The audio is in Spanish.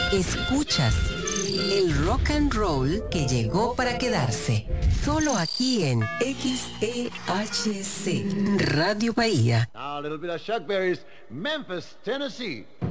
Escuchas el rock and roll que llegó para quedarse. Solo aquí en XEHC Radio Bahía. Now a little bit of Chuck Berry's Memphis, Tennessee.